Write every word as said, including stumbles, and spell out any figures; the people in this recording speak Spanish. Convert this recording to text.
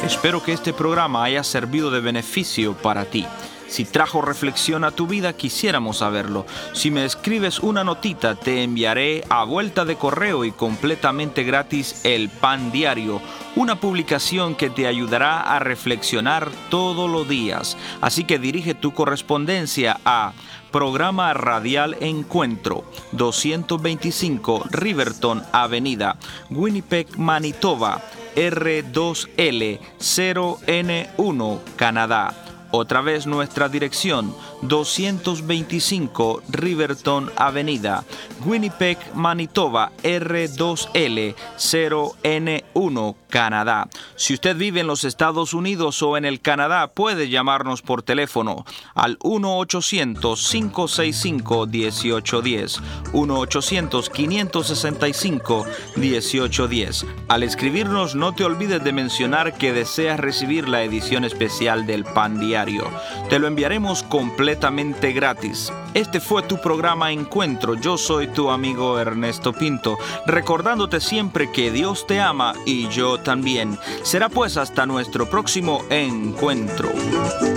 Espero que este programa haya servido de beneficio para ti. Si trajo reflexión a tu vida, quisiéramos saberlo. Si me escribes una notita, te enviaré a vuelta de correo y completamente gratis el Pan Diario, una publicación que te ayudará a reflexionar todos los días. Así que dirige tu correspondencia a Programa Radial Encuentro, doscientos veinticinco Riverton Avenida, Winnipeg, Manitoba, R dos L cero N uno, Canadá. Otra vez nuestra dirección, doscientos veinticinco Riverton Avenida, Winnipeg, Manitoba, R dos L cero N uno, Canadá. Si usted vive en los Estados Unidos o en el Canadá, puede llamarnos por teléfono al uno ochocientos, cinco seis cinco, uno ocho uno cero, uno ochocientos, cinco seis cinco, uno ocho uno cero. Al escribirnos, no te olvides de mencionar que deseas recibir la edición especial del Pan Diario. Te lo enviaremos completamente gratis. Este fue tu programa Encuentro. Yo soy tu amigo Ernesto Pinto, recordándote siempre que Dios te ama y yo también. Será pues hasta nuestro próximo encuentro.